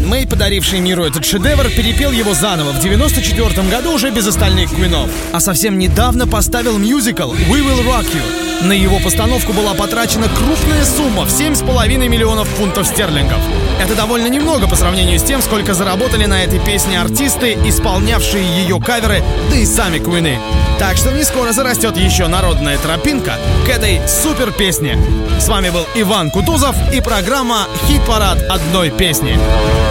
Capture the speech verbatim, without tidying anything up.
Брайан Мэй, подаривший миру этот шедевр, перепел его заново в девяносто четвёртом году уже без остальных Квинов. А совсем недавно поставил мюзикл «We Will Rock You». На его постановку была потрачена крупная сумма в семь с половиной миллионов фунтов стерлингов. Это довольно немного по сравнению с тем, сколько заработали на этой песне артисты, исполнявшие ее каверы, да и сами Квины. Так что не скоро зарастет еще народная тропинка к этой супер песне. С вами был Иван Кутузов и программа «Хит-парад одной песни».